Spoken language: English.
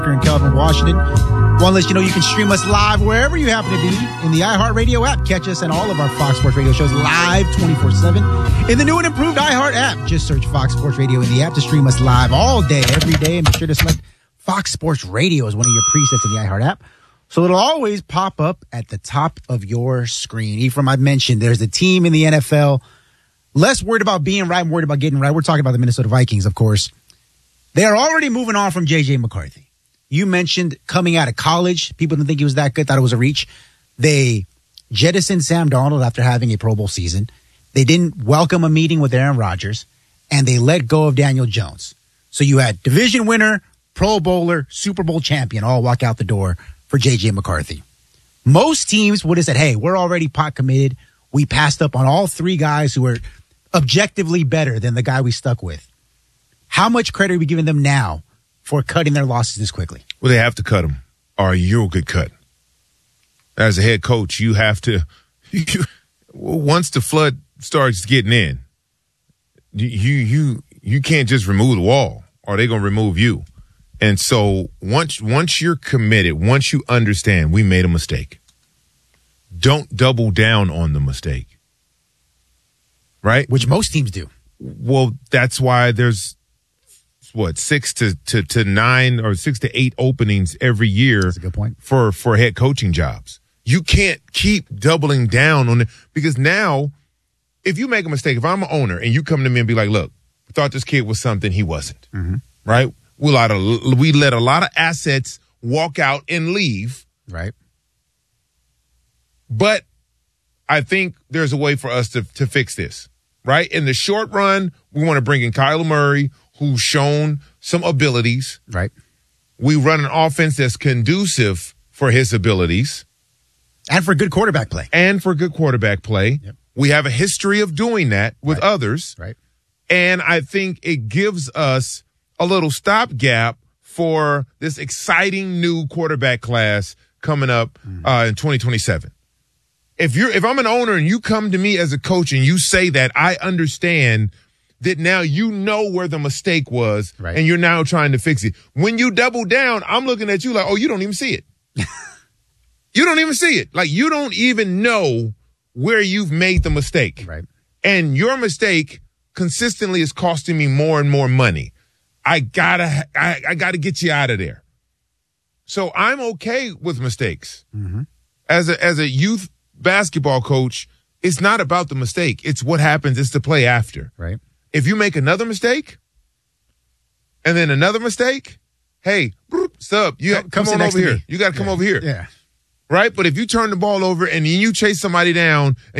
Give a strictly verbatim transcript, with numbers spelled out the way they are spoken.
in Kelvin, Washington. Want to let you know you can stream us live wherever you happen to be in the iHeartRadio app. Catch us and all of our Fox Sports Radio shows live twenty-four seven in the new and improved iHeart app. Just search Fox Sports Radio in the app to stream us live all day, every day. And be sure to select Fox Sports Radio as one of your presets in the iHeart app, so it'll always pop up at the top of your screen. Ephraim, I mentioned there's a team in the N F L less worried about being right, more worried about getting right. We're talking about the Minnesota Vikings, of course. They are already moving on from J J. McCarthy. You mentioned coming out of college, people didn't think he was that good, thought it was a reach. They jettisoned Sam Darnold after having a Pro Bowl season. They didn't welcome a meeting with Aaron Rodgers, and they let go of Daniel Jones. So you had division winner, Pro Bowler, Super Bowl champion all walk out the door for J J. McCarthy. Most teams would have said, hey, we're already pot committed. We passed up on all three guys who were objectively better than the guy we stuck with. How much credit are we giving them now for cutting their losses this quickly? Well, they have to cut them, or you'll get cut. As a head coach, you have to, you, once the flood starts getting in, you you you can't just remove the wall, or they're going to remove you. And so once once you're committed, once you understand we made a mistake, don't double down on the mistake. Right? Which most teams do. Well, that's why there's, what, six to, to, to nine or six to eight openings every year. That's a good point. For, for head coaching jobs. You can't keep doubling down on it, because now if you make a mistake, if I'm an owner and you come to me and be like, look, we thought this kid was something he wasn't, mm-hmm. right? We let, a, we let a lot of assets walk out and leave. Right. But I think there's a way for us to, to fix this, right? In the short run, we want to bring in Kyler Murray, who's shown some abilities. Right. We run an offense that's conducive for his abilities. And for good quarterback play. And for good quarterback play. Yep. We have a history of doing that with right. others. Right. And I think it gives us a little stopgap for this exciting new quarterback class coming up mm. uh, in twenty twenty-seven. If you're, if I'm an owner and you come to me as a coach and you say that, I understand that now you know where the mistake was, right. and you're now trying to fix it. When you double down, I'm looking at you like, oh, you don't even see it. You don't even see it. Like, you don't even know where you've made the mistake. Right. And your mistake consistently is costing me more and more money. I gotta, I, I gotta get you out of there. So I'm okay with mistakes. Mm-hmm. As a, as a youth basketball coach, it's not about the mistake. It's what happens. It's the play after. Right. If you make another mistake and then another mistake, hey, sub, you come, come on over here. Me. You got to come yeah. over here. Yeah. Right? But if you turn the ball over and you chase somebody down